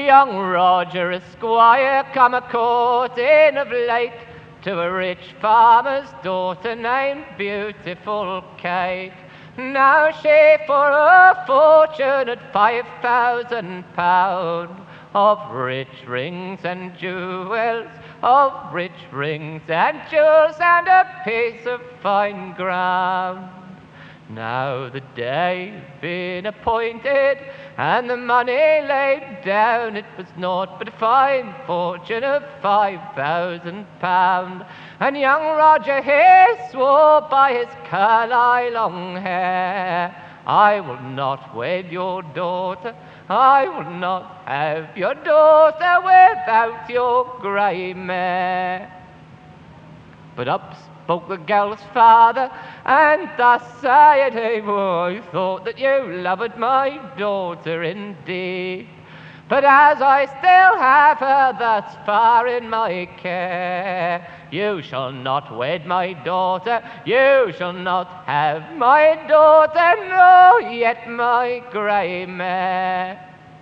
young Roger Esquire come a-courting of late to a rich farmer's daughter named Beautiful Kate. Now she for a fortune at £5,000 of rich rings and jewels, of rich rings and jewels, and a piece of fine ground. Now the day been appointed, and the money laid down, it was naught but a fine fortune of £5,000. And young Roger here swore by his curly long hair, I will not wed your daughter, I will not have your daughter without your grey mare. But up spoke the girl's father, and thus said he, I thought that you loved my daughter indeed. But as I still have her thus far in my care, you shall not wed my daughter, you shall not have my daughter, nor yet my grey mare.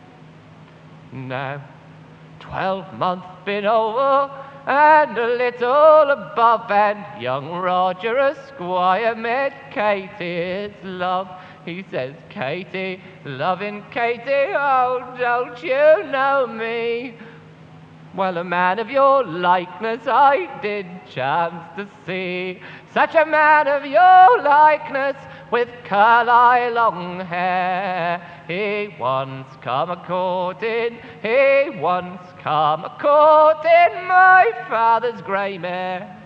Now 12 months been over, and a little above, and young Roger Esquire met Katie his love. He says, Katie, loving Katie, oh, don't you know me? Well, a man of your likeness I did chance to see. Such a man of your likeness, with curly long hair. He once come a-courting, he once come a-courting my father's grey mare.